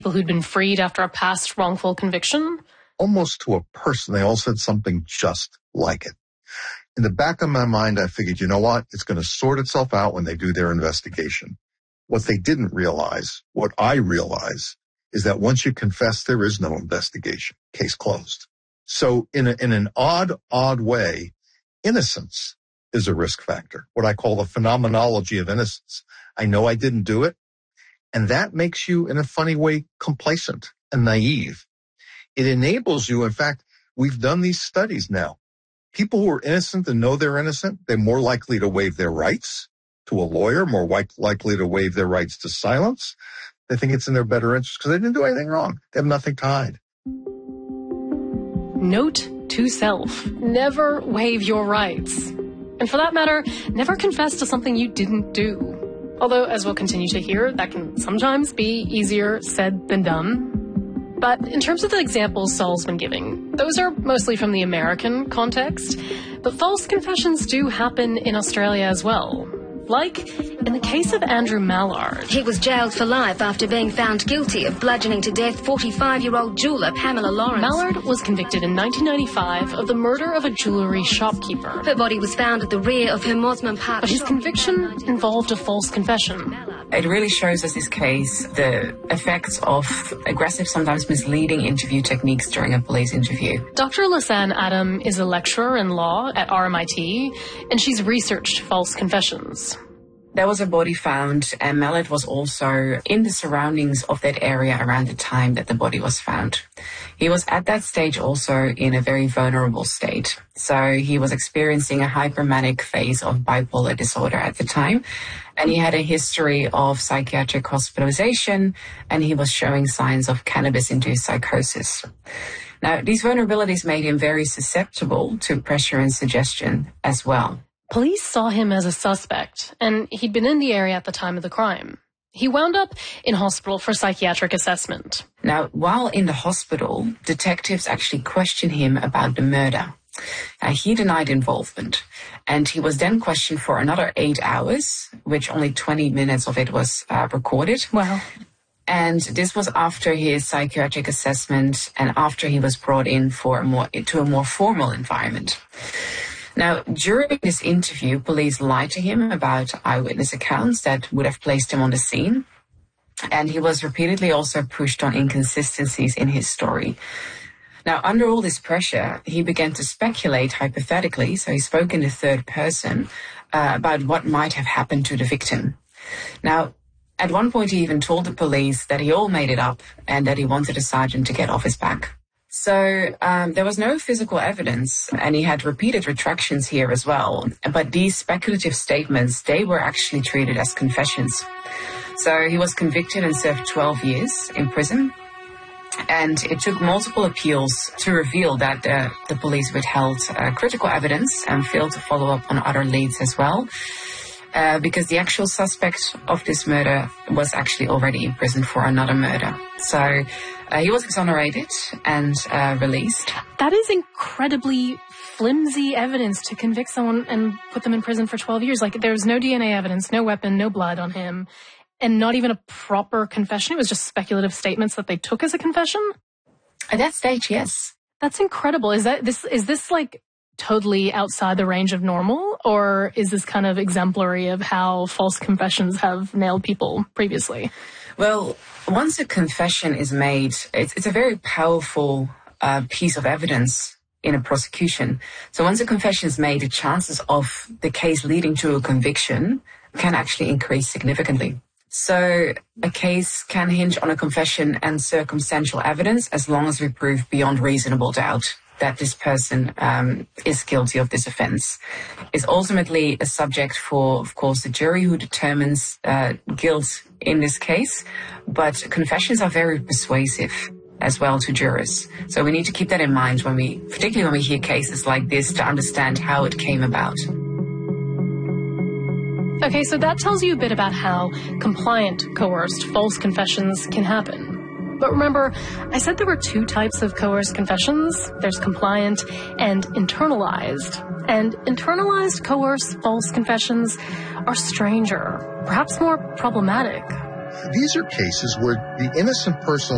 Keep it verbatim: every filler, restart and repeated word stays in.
people who'd been freed after a past wrongful conviction. Almost to a person, they all said something just like it. In the back of my mind, I figured, you know what? It's going to sort itself out when they do their investigation. What they didn't realize, what I realize, is that once you confess, there is no investigation. Case closed. So in, a, in an odd, odd way, innocence is a risk factor, what I call the phenomenology of innocence. I know I didn't do it, and that makes you, in a funny way, complacent and naive. It enables you, in fact, we've done these studies now. People who are innocent and know they're innocent, they're more likely to waive their rights to a lawyer, more likely to waive their rights to silence. They think it's in their better interest because they didn't do anything wrong. They have nothing to hide. Note to self, never waive your rights. And for that matter, never confess to something you didn't do. Although, as we'll continue to hear, that can sometimes be easier said than done. But in terms of the examples Saul's been giving, those are mostly from the American context, but false confessions do happen in Australia as well. Like in the case of Andrew Mallard. He was jailed for life after being found guilty of bludgeoning to death forty-five-year-old jeweller Pamela Lawrence. Mallard was convicted in nineteen ninety-five of the murder of a jewellery shopkeeper. Her body was found at the rear of her Mosman Park. But his conviction involved a false confession. It really shows us this case the effects of aggressive, sometimes misleading interview techniques during a police interview. Doctor Lisanne Adam is a lecturer in law at R M I T, and she's researched false confessions. There was a body found, and Mallard was also in the surroundings of that area around the time that the body was found. He was at that stage also in a very vulnerable state. So he was experiencing a hypermanic phase of bipolar disorder at the time, and he had a history of psychiatric hospitalization, and he was showing signs of cannabis-induced psychosis. Now, these vulnerabilities made him very susceptible to pressure and suggestion as well. Police saw him as a suspect, and he'd been in the area at the time of the crime. He wound up in hospital for psychiatric assessment. Now, while in the hospital, detectives actually questioned him about the murder. Uh, he denied involvement, and he was then questioned for another eight hours, which only twenty minutes of it was uh, recorded. Wow. And this was after his psychiatric assessment and after he was brought in for a more, to a more formal environment. Now, during this interview, police lied to him about eyewitness accounts that would have placed him on the scene. And he was repeatedly also pushed on inconsistencies in his story. Now, under all this pressure, he began to speculate hypothetically, so he spoke in the third person, uh, about what might have happened to the victim. Now, at one point, he even told the police that he all made it up and that he wanted a sergeant to get off his back. So um, there was no physical evidence, and he had repeated retractions here as well. But these speculative statements, they were actually treated as confessions. So he was convicted and served twelve years in prison. And it took multiple appeals to reveal that uh, the police withheld uh, critical evidence and failed to follow up on other leads as well. Uh, because the actual suspect of this murder was actually already in prison for another murder. So uh, he was exonerated and uh, released. That is incredibly flimsy evidence to convict someone and put them in prison for twelve years. Like, there's no D N A evidence, no weapon, no blood on him, and not even a proper confession. It was just speculative statements that they took as a confession? At that stage, yes. That's incredible. Is that this? Is this like totally outside the range of normal, or is this kind of exemplary of how false confessions have nailed people previously? Well, once a confession is made, it's, it's a very powerful uh, piece of evidence in a prosecution. So once a confession is made, the chances of the case leading to a conviction can actually increase significantly. So a case can hinge on a confession and circumstantial evidence as long as we prove beyond reasonable doubt that this person um, is guilty of this offense. It's ultimately a subject for, of course, the jury who determines uh, guilt in this case, but confessions are very persuasive as well to jurors. So we need to keep that in mind when we, particularly when we hear cases like this, to understand how it came about. Okay, so that tells you a bit about how compliant, coerced, false confessions can happen. But remember, I said there were two types of coerced confessions. There's compliant and internalized. And internalized, coerced, false confessions are stranger, perhaps more problematic. These are cases where the innocent person